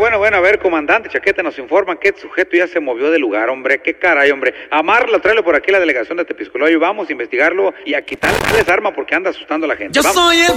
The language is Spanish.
A ver, comandante Chaqueta, nos informan que el sujeto ya se movió del lugar, hombre. Qué caray, hombre. Amarlo, tráelo por aquí a la delegación de Tepiscoloyo. Vamos a investigarlo y a quitarle arma porque anda asustando a la gente. Yo Vamos. soy el